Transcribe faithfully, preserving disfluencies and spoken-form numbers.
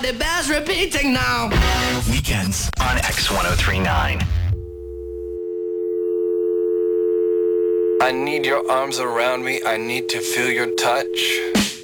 Everybody bears repeating now. Weekends on X ten thirty-nine. I need your arms around me. I need to feel your touch.